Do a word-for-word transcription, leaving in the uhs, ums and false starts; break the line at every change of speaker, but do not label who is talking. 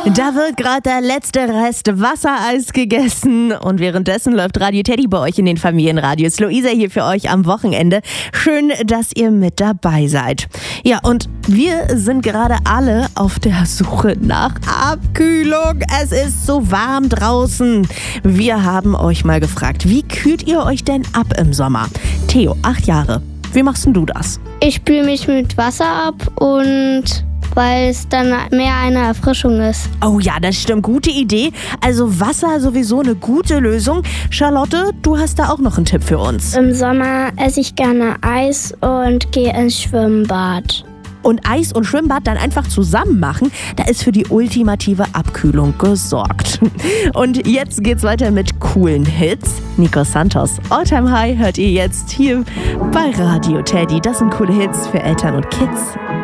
Da wird gerade der letzte Rest Wassereis gegessen und währenddessen läuft Radio Teddy bei euch in den Familienradios. Luisa hier für euch am Wochenende. Schön, dass ihr mit dabei seid. Ja, und wir sind gerade alle auf der Suche nach Abkühlung. Es ist so warm draußen. Wir haben euch mal gefragt, wie kühlt ihr euch denn ab im Sommer? Theo, acht Jahre. Wie machst denn du das?
Ich spüle mich mit Wasser ab und weil es dann mehr eine Erfrischung ist.
Oh ja, das stimmt. Gute Idee. Also Wasser sowieso eine gute Lösung. Charlotte, du hast da auch noch einen Tipp für uns.
Im Sommer esse ich gerne Eis und gehe ins Schwimmbad.
Und Eis und Schwimmbad dann einfach zusammen machen, da ist für die ultimative Abkühlung gesorgt. Und jetzt geht's weiter mit coolen Hits. Nico Santos, All Time High hört ihr jetzt hier bei Radio Teddy. Das sind coole Hits für Eltern und Kids.